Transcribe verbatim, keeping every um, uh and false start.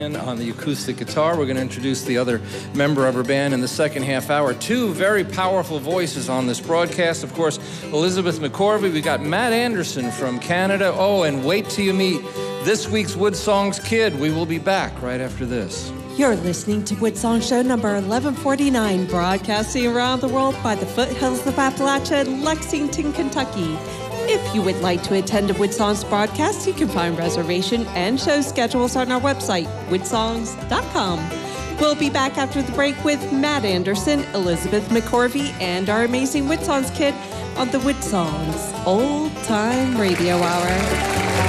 On the acoustic guitar. We're going to introduce the other member of our band in the second half hour. Two very powerful voices on this broadcast. Of course, Elizabeth McCorvey. We got Matt Anderson from Canada. Oh, and wait till you meet this week's Woodsong's kid. We will be back right after this. You're listening to Woodsong Show number eleven forty-nine, broadcasting around the world by the foothills of Appalachia in Lexington, Kentucky. If you would like to attend a Woodsongs broadcast, you can find reservation and show schedules on our website, woodsongs dot com. We'll be back after the break with Matt Anderson, Elizabeth McCorvey, and our amazing Woodsongs kid on the Woodsongs Old Time Radio Hour.